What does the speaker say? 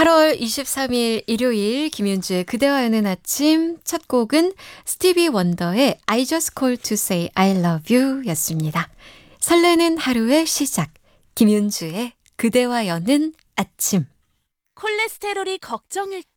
8월 23일 일요일 김윤주의 그대와 여는 아침 첫 곡은 스티비 원더의 I just called to say I love you 였습니다. 설레는 하루의 시작 김윤주의 그대와 여는 아침 콜레스테롤이 걱정일